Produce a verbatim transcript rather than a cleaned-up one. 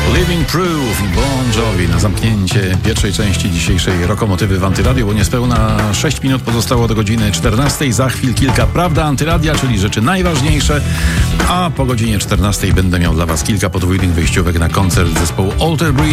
Living Proof i Bon Jovi na zamknięcie pierwszej części dzisiejszej Rokomotywy w Antyradiu, bo niespełna sześć minut pozostało do godziny czternastej. Za chwil kilka Prawda Antyradia, czyli rzeczy najważniejsze, a po godzinie czternastej będę miał dla Was kilka podwójnych wyjściówek na koncert zespołu Alter Bridge.